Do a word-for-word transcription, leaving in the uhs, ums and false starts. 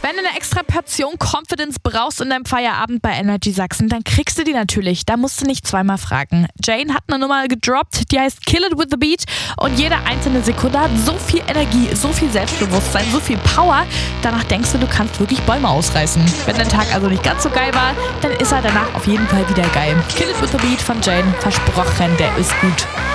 Wenn du eine extra Portion Confidence brauchst in deinem Feierabend bei Energy Sachsen, dann kriegst du die natürlich. Da musst du nicht zweimal fragen. Jane hat eine Nummer gedroppt, die heißt Kill It With The Beat. Und jede einzelne Sekunde hat so viel Energie, so viel Selbstbewusstsein, so viel Power. Danach denkst du, du kannst wirklich Bäume ausreißen. Wenn dein Tag also nicht ganz so geil war, dann ist er danach auf jeden Fall wieder geil. Kill It With The Beat von Jane, versprochen, der ist gut.